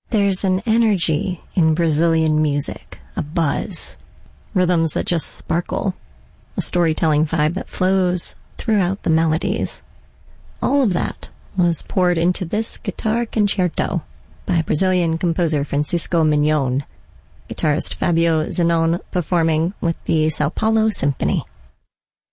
There's an energy in Brazilian music, a buzz, rhythms that just sparkle, a storytelling vibe that flows throughout the melodies. All of that was poured into this guitar concerto by Brazilian composer Francisco Mignon, guitarist Fabio Zinone performing with the Sao Paulo Symphony.